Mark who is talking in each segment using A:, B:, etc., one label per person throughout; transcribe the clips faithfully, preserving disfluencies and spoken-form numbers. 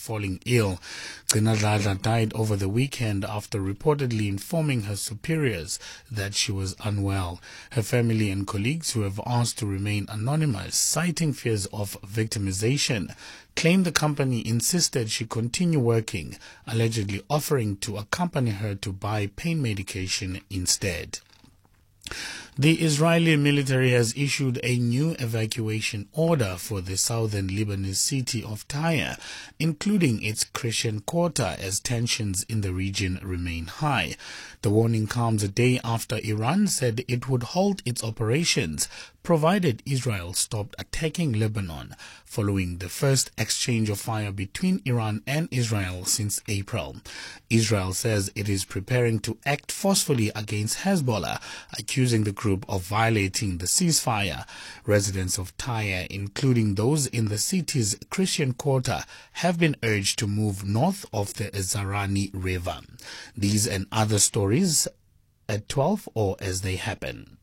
A: falling ill. Gcinadladla died over the weekend after reportedly informing her superiors that she was unwell. Her family and colleagues, who have asked to remain anonymous, citing fears of victimization, claimed the company insisted she continue working, allegedly offering to accompany her to buy pain medication instead. The Israeli military has issued a new evacuation order for the southern Lebanese city of Tyre, including its Christian quarter, as tensions in the region remain high. The warning comes a day after Iran said it would halt its operations provided Israel stopped attacking Lebanon, following the first exchange of fire between Iran and Israel since April. Israel says it is preparing to act forcefully against Hezbollah, accusing the group of violating the ceasefire. Residents of Tyre, including those in the city's Christian quarter, have been urged to move north of the Zarani River. These and other stories at twelve or as they happen.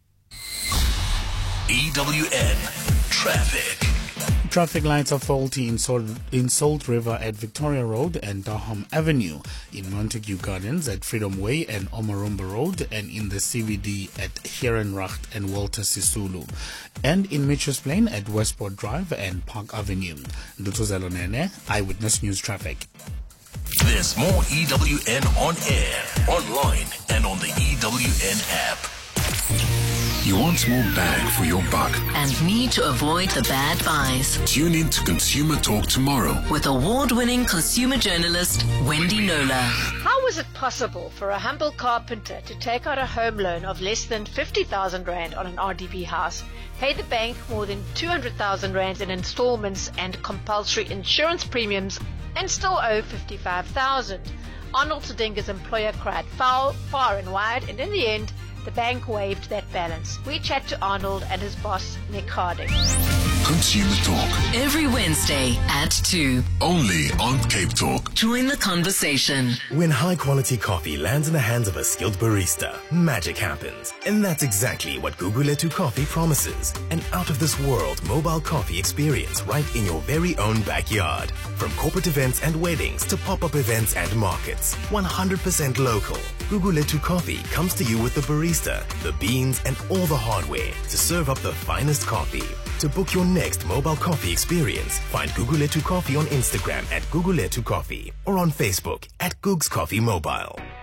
B: E W N Traffic.
A: Traffic lights are faulty in Salt, in Salt River at Victoria Road and Durham Avenue, in Montague Gardens at Freedom Way and Omarumba Road, and in the C B D at Herenracht and Walter Sisulu, and in Mitchells Plain at Westport Drive and Park Avenue. Ndutuzelo Nene, Eyewitness News Traffic.
B: There's more E W N on air, online, and on the E W N app.
C: You want more bang for your buck
D: and need to avoid the bad buys.
C: Tune in to Consumer Talk tomorrow
D: with award-winning consumer journalist Wendy Nola.
E: How is it possible for a humble carpenter to take out a home loan of less than fifty thousand rand on an R D P house, pay the bank more than two hundred thousand rand in installments and compulsory insurance premiums, and still owe fifty-five thousand? Arnold Sedinga's employer cried foul, far and wide, and in the end, the bank waived that balance. We chat to Arnold and his boss, Nick Harding.
C: Consumer Talk.
D: Every Wednesday at two.
C: Only on Cape Talk.
D: Join the conversation.
F: When high-quality coffee lands in the hands of a skilled barista, magic happens. And that's exactly what Guguletu Coffee promises. An out-of-this-world mobile coffee experience right in your very own backyard. From corporate events and weddings to pop-up events and markets. one hundred percent local. Guguletu Coffee comes to you with the barista, the beans, and all the hardware to serve up the finest coffee. To book your next mobile coffee experience, find Guguletu Coffee on Instagram at Guguletu Coffee or on Facebook at Googs Coffee Mobile.